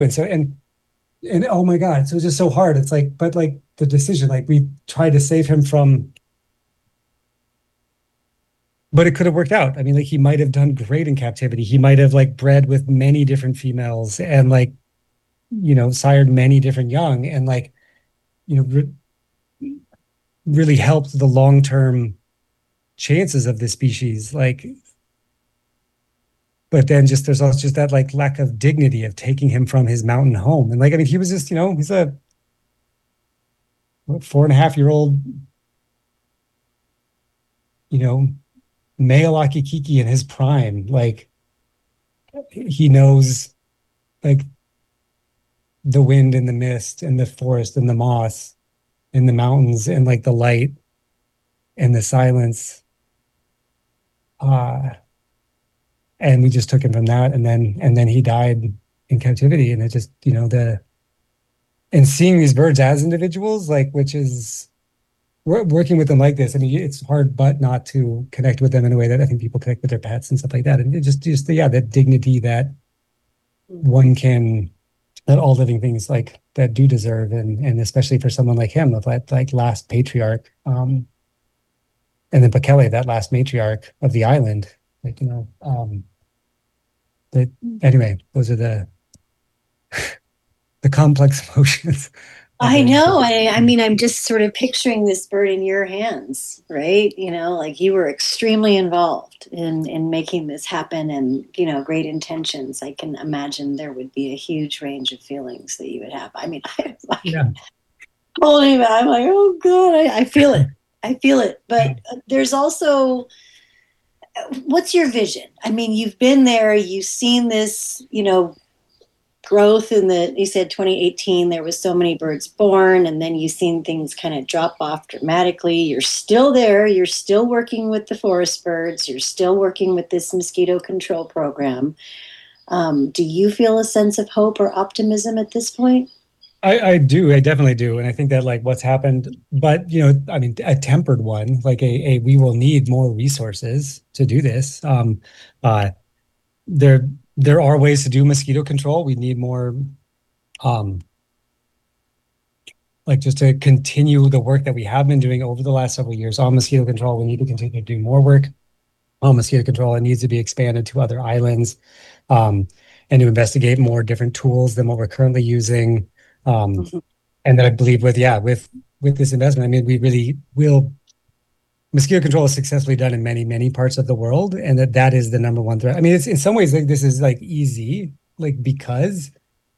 and so and oh my God, so it's just so hard. It's like, but like the decision, like we tried to save him from, but it could have worked out. I mean, like he might have done great in captivity. He might have like bred with many different females and like, sired many different young and like, really helped the long-term chances of the species. Like, but then just there's also just that like lack of dignity of taking him from his mountain home. And like, I mean, he was just, he's a 4.5-year-old, you know, male Akikiki in his prime. Like he knows like the wind and the mist and the forest and the moss and the mountains and like the light and the silence. Uh, and we just took him from that, and then he died in captivity. And it just, and seeing these birds as individuals, like which is working with them like this. I mean, it's hard but not to connect with them in a way that I think people connect with their pets and stuff like that. And it just yeah, that dignity that one can, that all living things like that do deserve, and especially for someone like him, of that like last patriarch, and then Bekele, that last matriarch of the island, like that anyway, those are the complex emotions of I it. know. I mean, I'm just sort of picturing this bird in your hands, right? Like you were extremely involved in making this happen and, great intentions. I can imagine there would be a huge range of feelings that you would have. I mean, I was like Yeah. holding it. I'm like, oh God, I feel it. I feel it. But there's also, what's your vision? I mean, you've been there, you've seen this, growth in the, you said 2018 there was so many birds born, and then you've seen things kind of drop off dramatically. You're still there, you're still working with the forest birds, you're still working with this mosquito control program. Do you feel a sense of hope or optimism at this point? I do. I definitely do. And I think that like what's happened, but I mean, a tempered one, like we will need more resources to do this. Uh, there, there are ways to do mosquito control. We need more, um, like just to continue the work that we have been doing over the last several years on mosquito control. We need to continue to do more work on mosquito control. It needs to be expanded to other islands, um, and to investigate more different tools than what we're currently using. Um, Mhm. and that I believe with this investment, I mean, we really will. Mosquito control is successfully done in many many parts of the world, and that is the number one threat. I mean, it's in some ways like this is like easy, like because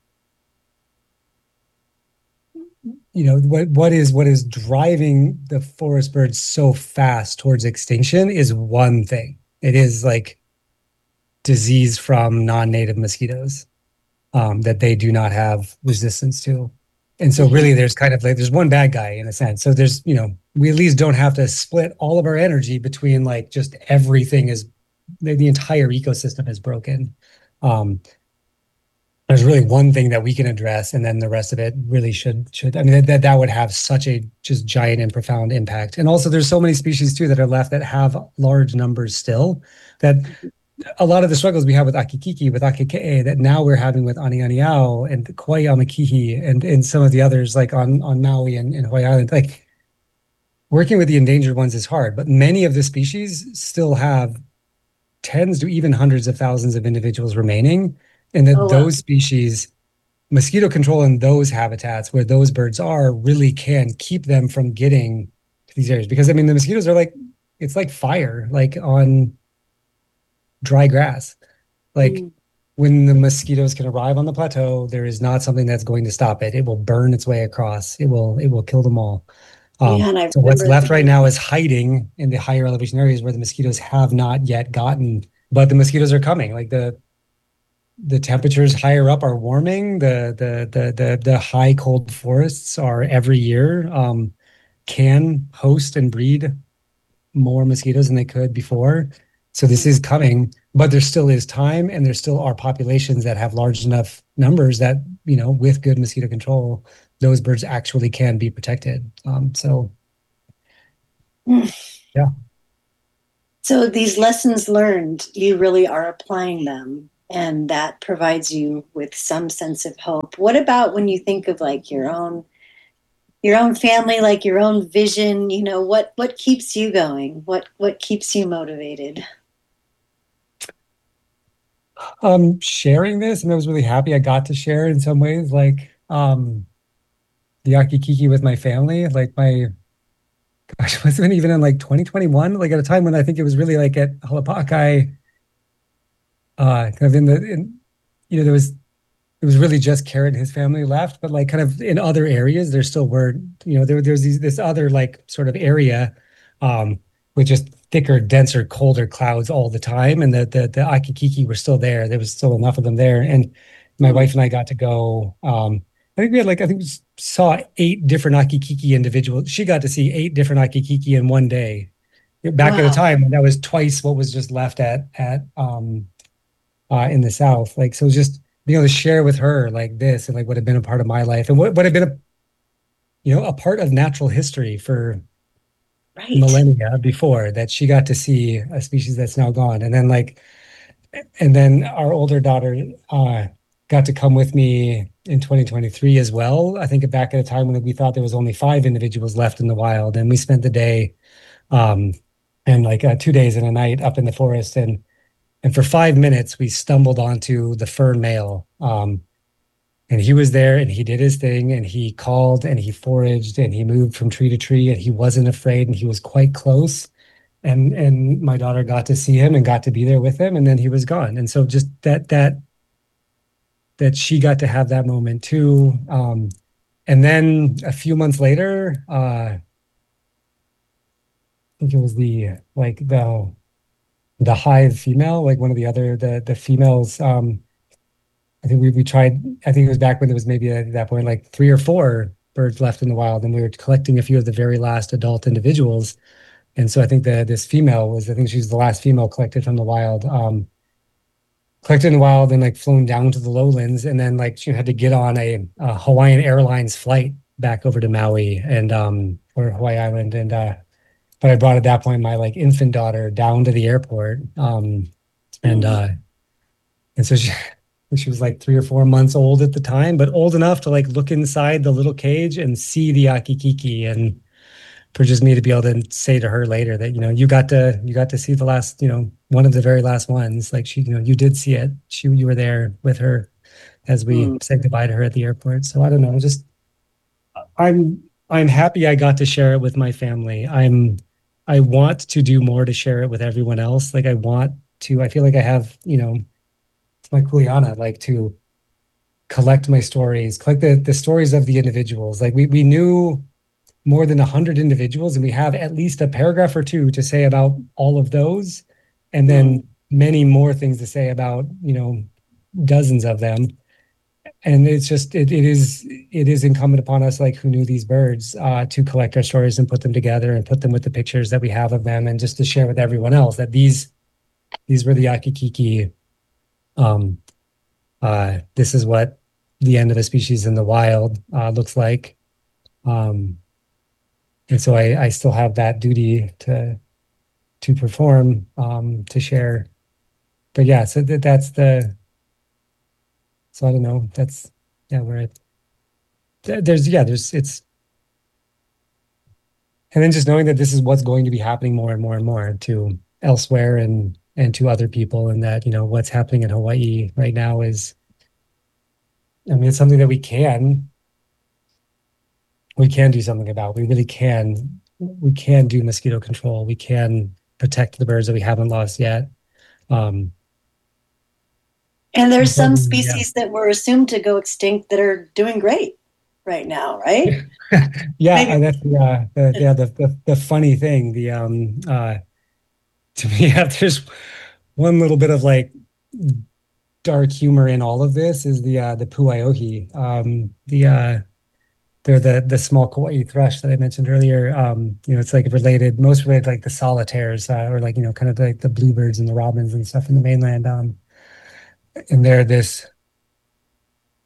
what is driving the forest birds so fast towards extinction is one thing. It is like disease from non-native mosquitoes, that they do not have resistance to. And so Mhm. really there's kind of like there's one bad guy in a sense. So there's, we at least don't have to split all of our energy between like just everything is the entire ecosystem is broken. Um, there's really one thing that we can address, and then the rest of it really should I mean that would have such a just giant and profound impact. And also there's so many species too that are left that have large numbers still, that a lot of the struggles we have with Akikiki, with Akeke, that now we're having with Anianiao and Kauai and some of the others like on Maui and Hawaii Island. Like working with the endangered ones is hard, but many of the species still have tens to even hundreds of thousands of individuals remaining. And that Oh, wow. those species, mosquito control in those habitats where those birds are really can keep them from getting to these areas. Because I mean, the mosquitoes are like, it's like fire, like on dry grass. Like Mm. when the mosquitoes can arrive on the plateau, there is not something that's going to stop it. It will burn its way across. It will kill them all. Yeah, and I So what's remember left right now is hiding in the higher elevation areas where the mosquitoes have not yet gotten, but the mosquitoes are coming. Like the temperatures higher up are warming. The high cold forests are every year, can host and breed more mosquitoes than they could before. So this is coming, but there still is time, and there still are populations that have large enough numbers that, with good mosquito control, those birds actually can be protected. So yeah. so these lessons learned, you really are applying them and that provides you with some sense of hope. What about when you think of like your own family, like your own vision? You know, what keeps you going? What keeps you motivated? Sharing this, and I was really happy I got to share in some ways, like the Akikiki with my family. Like my gosh, it wasn't even in like 2021, like at a time when I think it was really like at Halapakai, kind of you know, it was really just Carrot and his family left, but like kind of in other areas, there still were, you know, there's this other like sort of area um, with just thicker, denser, colder clouds all the time. And the Akikiki were still there. There was still enough of them there. And my Mm. wife and I got to go. I think we had like, I think we saw 8 different Akikiki individuals. She got to see 8 different Akikiki in one day. Back at a Wow. time when that was twice what was just left in the South. Like, so just being able to share with her like this and like what had been a part of my life and what had been a part of natural history for Right. millennia before that she got to see a species that's now gone. And then our older daughter got to come with me in 2023 as well. I think back at a time when we thought there was only 5 individuals left in the wild, and we spent the day um, and like 2 days and a night up in the forest. And for 5 minutes, we stumbled onto the fern male. And he was there and he did his thing and he called and he foraged and he moved from tree to tree and he wasn't afraid and he was quite close. And my daughter got to see him and got to be there with him and then he was gone. And so just that she got to have that moment too. And then a few months later, I think it was the hive female, like one of the other the females. I think we tried. I think it was back when there was maybe at that point like 3 or 4 birds left in the wild, and we were collecting a few of the very last adult individuals. And so I think that this female was, I think she was the last female collected from the wild, collected in the wild and like flown down to the lowlands, and then like she had to get on a Hawaiian Airlines flight back over to Maui and or Hawaii Island, and but I brought at that point my like infant daughter down to the airport, and Mm. uh, and so she was like 3 or 4 months old at the time, but old enough to like look inside the little cage and see the Akikiki. And for just me to be able to say to her later that, you got to see the last, one of the very last ones. Like she, you did see it. You were there with her as we Mm. said goodbye to her at the airport. So I don't know, just I'm I'm happy I got to share it with my family. I want to do more to share it with everyone else. Like I feel like I have, it's my kuleana, like to collect my stories, collect the stories of the individuals. Like we knew more than 100 individuals, and we have at least a paragraph or two to say about all of those, and Mm. then many more things to say about dozens of them. And it's just it is incumbent upon us, like who knew these birds, to collect our stories and put them together and put them with the pictures that we have of them, and just to share with everyone else that these were the Akikiki. Um, this is what the end of a species in the wild looks like. Um, and so I still have that duty to perform, to share. But yeah, so that's the so I don't know. That's yeah, where there's it's and then just knowing that this is what's going to be happening more and more and more to elsewhere and to other people, and that what's happening in Hawaii right now is, I mean, it's something that we can do something about. We really can. We can do mosquito control. We can protect the birds that we haven't lost yet. Um, And there's but some yeah, species that were assumed to go extinct that are doing great right now, right? yeah, Maybe. that's the funny thing. To me, yeah, there's one little bit of like dark humor in all of this is the puaiohi. They're the small Kauai thrush that I mentioned earlier. It's like most related like the solitaires, or like kind of like the bluebirds and the robins and stuff in the mainland. And they're this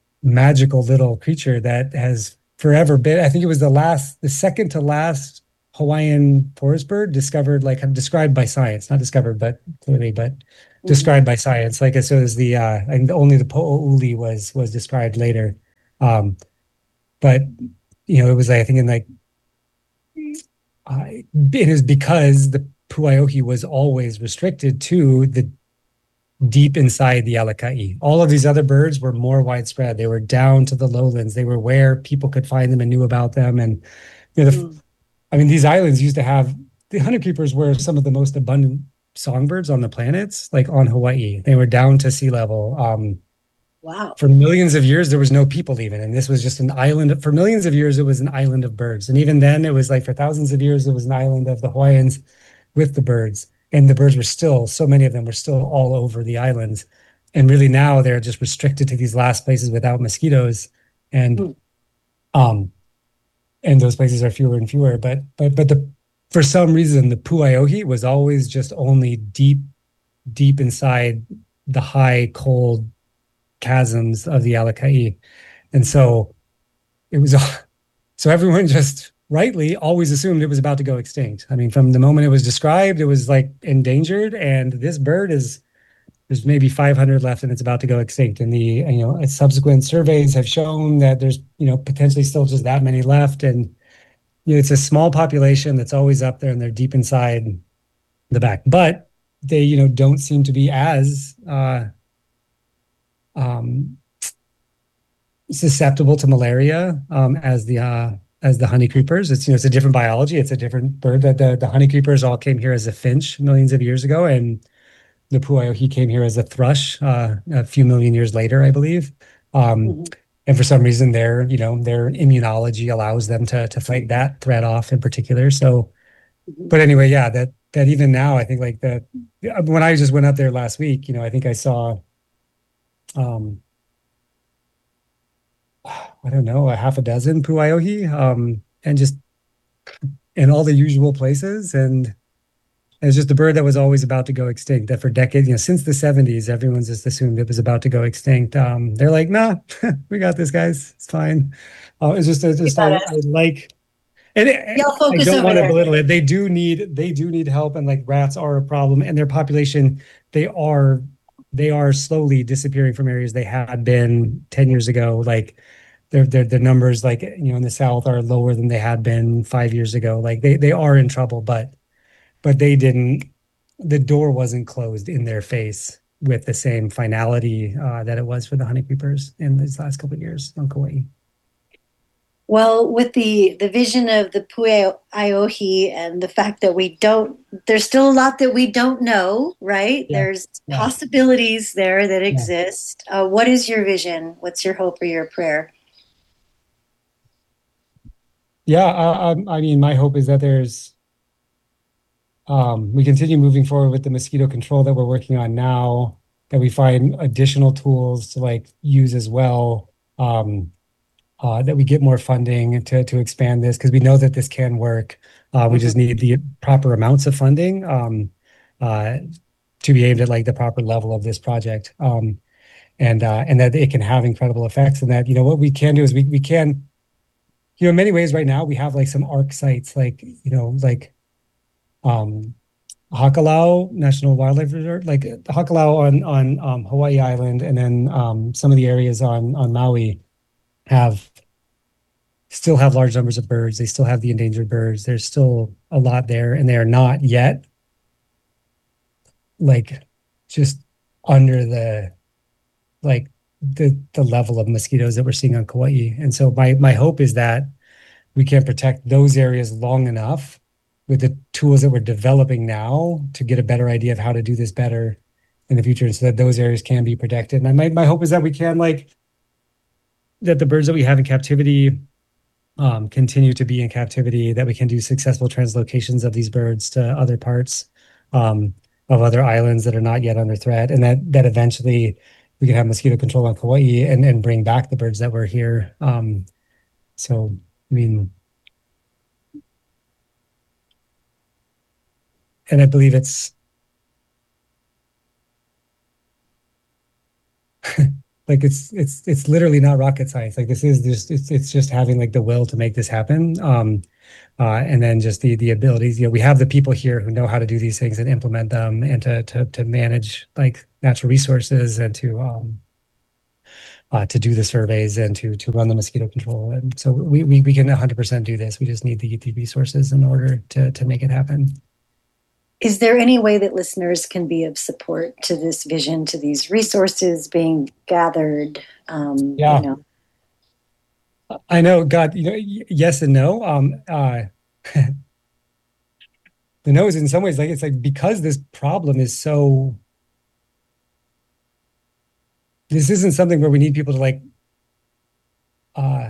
magical little creature that has forever been. I think it was the second to last Hawaiian forest bird discovered, like described by science, not discovered, but clearly, but Mhm. described by science. Like so is the and only the Po'ouli was described later. Um, but it was I think in like it is because the Puaohi was always restricted to the deep inside the Alakai. All of these other birds were more widespread. They were down to the lowlands. They were where people could find them and knew about them. And Mhm. I mean, these islands used to have the honey creepers were some of the most abundant songbirds on the planets, like on Hawaii. They were down to sea level. Wow. For millions of years, there was no people even, and this was just an island. For millions of years, it was an island of birds, and even then, it was like for thousands of years, it was an island of the Hawaiians with the birds, and the birds were still so many of them were still all over the islands, and really now they're just restricted to these last places without mosquitoes, and Mm. um, and those places are fewer and fewer. But the for some reason, the Puaohi was always just only deep inside the high cold chasms of the Alakai. And so it was, so everyone just rightly always assumed it was about to go extinct. I mean, from the moment it was described, it was like endangered. And this bird there's maybe 500 left and it's about to go extinct. And subsequent surveys have shown that there's, potentially still just that many left. And, it's a small population that's always up there and they're deep inside the back. But they, don't seem to be as, um, susceptible to malaria as the honey creepers. It's a different biology. It's a different bird. That the honey creepers all came here as a finch millions of years ago, and the puaohi came here as a thrush a few million years later, I believe. Um, Mhm. and for some reason, their immunology allows them to fight that threat off in particular. So, Mhm. but anyway, yeah, that even now, I think like the when I just went up there last week, I think I saw um, I don't know, a half a dozen puaohi, and just in all the usual places. And it's just a bird that was always about to go extinct. That for decades, since the 70s, everyone's just assumed it was about to go extinct. They're like, nah, we got this, guys. It's fine. It's You just got I us. like, and Y'all I focus don't over want to there. belittle it. They do need help, and like rats are a problem, and their population they are they are slowly disappearing from areas they had been 10 years ago. Like their numbers, like in the south, are lower than they had been 5 years ago. Like they are in trouble, but they didn't. The door wasn't closed in their face with the same finality that it was for the honey creepers in these last couple of years on Kauai. Well, with the vision of the Pui Aohi and the fact that there's still a lot that we don't know, right? Yeah, There's yeah, possibilities there that yeah, exist. What is your vision? What's your hope or your prayer? yeah. I mean, my hope is that we continue moving forward with the mosquito control that we're working on now. That we find additional tools to like use as well. That we get more funding to expand this because we know that this can work. We Mhm. just need the proper amounts of funding uh, to be aimed at like the proper level of this project, and that it can have incredible effects. And that what we can do is we can in many ways right now we have like some arc sites like like um, Hakalau National Wildlife Reserve, like Hakalau on Hawaii Island, and then some of the areas on Maui have still have large numbers of birds. They still have the endangered birds. There's still a lot there, and they are not yet like just under like the level of mosquitoes that we're seeing on Kauai. And so my hope is that we can protect those areas long enough with the tools that we're developing now to get a better idea of how to do this better in the future, and so that those areas can be protected. And my hope is that we can like that the birds that we have in captivity continue to be in captivity, that we can do successful translocations of these birds to other parts of other islands that are not yet under threat, and that eventually we can have mosquito control on Kauai and bring back the birds that were here. So, I mean, and I believe it's like it's literally not rocket science. Like this is just it's just having like the will to make this happen. And then just the abilities. We have the people here who know how to do these things and implement them, and to manage like natural resources, and to do the surveys, and to run the mosquito control. And so we can 100% do this. We just need the resources in order to make it happen. Is there any way that listeners can be of support to this vision, to these resources being gathered? Yeah. I know, God, yes and no. The no is in some ways like it's like because this problem is so. This isn't something where we need people to like, uh,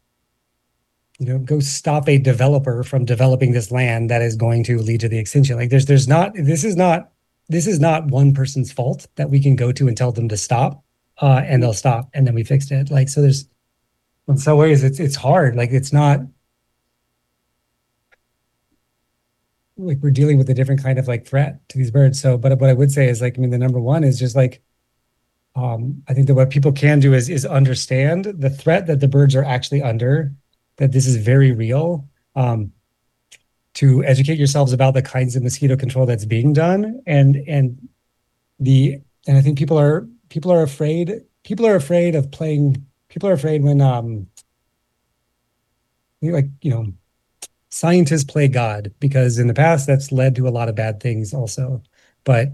go stop a developer from developing this land that is going to lead to the extinction. Like there's not. This is not one person's fault that we can go to and tell them to stop, and they'll stop, and then we fixed it. Like so, there's in some ways it's hard. Like it's not. Like we're dealing with a different kind of like threat to these birds. So, but what I would say is like, I mean, the number one is just like, I think that what people can do is understand the threat that the birds are actually under, that this is very real. To educate yourselves about the kinds of mosquito control that's being done, and I think people are afraid. People are afraid of playing. People are afraid when like scientists play God, because in the past that's led to a lot of bad things also. But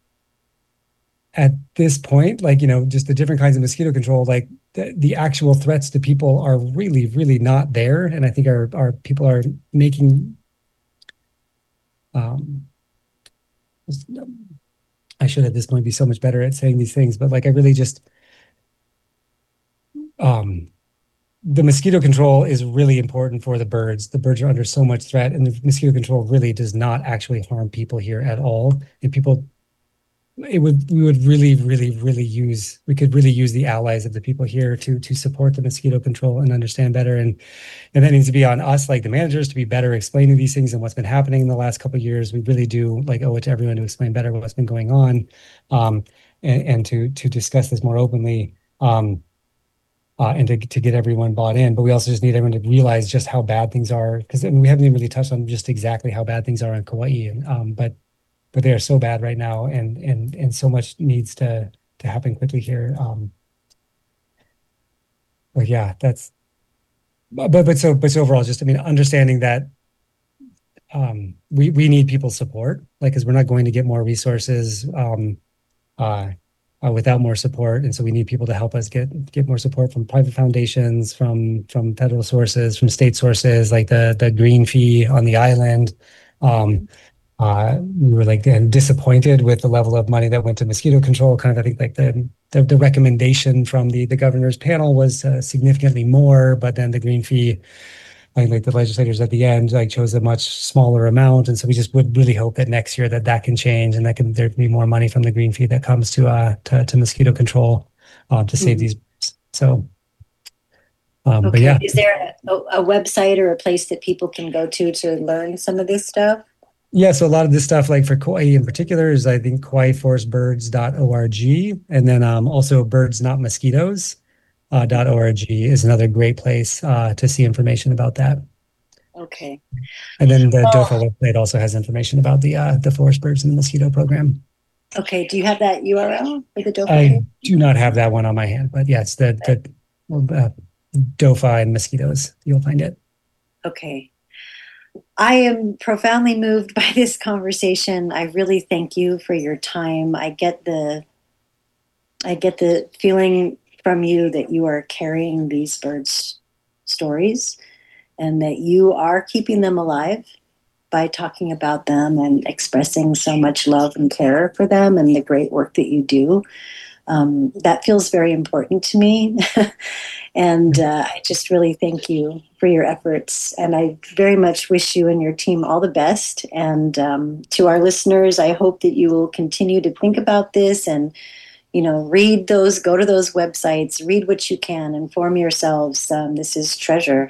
at this point, like, just the different kinds of mosquito control, like the actual threats to people are really, really not there. And I think our people are making, I should at this point be so much better at saying these things, but like I really just, the mosquito control is really important for the birds. The birds are under so much threat, and the mosquito control really does not actually harm people here at all. And we could really use the allies of the people here to support the mosquito control and understand better. And that needs to be on us, like the managers, to be better explaining these things and what's been happening in the last couple of years. We really do like owe it to everyone to explain better what's been going on, and to discuss this more openly. And to get everyone bought in. But we also just need everyone to realize just how bad things are, because we haven't even really touched on just exactly how bad things are in Kauai. And but they are so bad right now, and so much needs to happen quickly here. But yeah, that's so overall, just, I mean, understanding that we need people's support, like, because we're not going to get more resources without more support. And so we need people to help us get more support from private foundations, from federal sources, from state sources, like the green fee on the island. We were like disappointed with the level of money that went to mosquito control. Kind of, I think like the recommendation from the governor's panel was significantly more, but then the green fee, I think like the legislators at the end like chose a much smaller amount. And so we just would really hope that next year that can change, and there can be more money from the green fee that comes to mosquito control, to save these. So, okay. But yeah. Is there a website or a place that people can go to learn some of this stuff? Yeah, so a lot of this stuff, like for Kauai in particular, is I think KauaiForestBirds.org, and then also Birds Not Mosquitoes. .org is another great place to see information about that. Okay. And then the DOFA website also has information about the forest birds and the mosquito program. Okay. Do you have that URL for the DOFA? I do not have that one on my hand, but yeah, it's the DOFA and mosquitoes. You'll find it. Okay. I am profoundly moved by this conversation. I really thank you for your time. I get the feeling from you that you are carrying these birds' stories, and that you are keeping them alive by talking about them and expressing so much love and care for them and the great work that you do. That feels very important to me. And I just really thank you for your efforts. And I very much wish you and your team all the best. And to our listeners, I hope that you will continue to think about this and read those, go to those websites, read what you can, inform yourselves. This is treasure.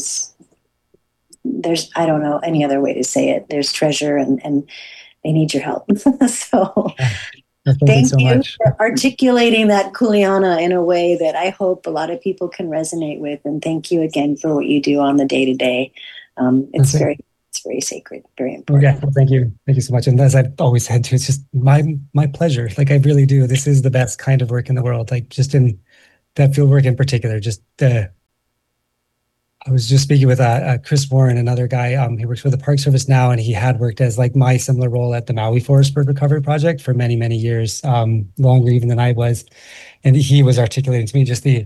I don't know any other way to say it. There's treasure, and they need your help. So Well, thank you Thank so you much. for articulating that Kuleana in a way that I hope a lot of people can resonate with. And thank you again for what you do on the day to day. That's it. It's very sacred, very Well, important. yeah, well, thank you. Thank you so much. And as I've always said too, it's just my pleasure. Like I really do. This is the best kind of work in the world. Like just in that field work in particular, just the I was just speaking with Chris Warren, another guy. He works for the Park Service now, and he had worked as like my similar role at the Maui Forest Bird Recovery Project for many, many years, longer even than I was. And he was articulating to me just the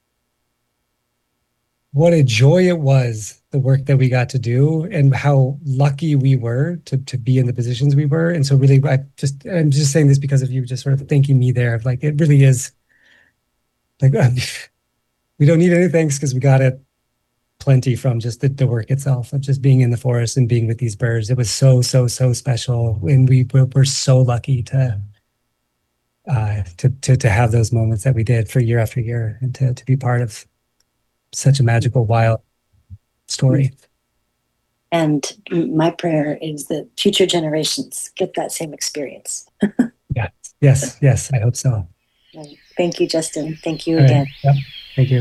what a joy it was, the work that we got to do, and how lucky we were to be in the positions we were. And so, really, I'm just saying this because of you, just sort of thanking me there. Like it really is like we don't need any thanks because we got it plenty from just the work itself of just being in the forest and being with these birds. It was so special, and we're so lucky to have those moments that we did for year after year, and to be part of such a magical, wild story. And my prayer is that future generations get that same experience. Yeah. Yes. I hope so. Thank you, Justin. Thank you All again. right. Yep.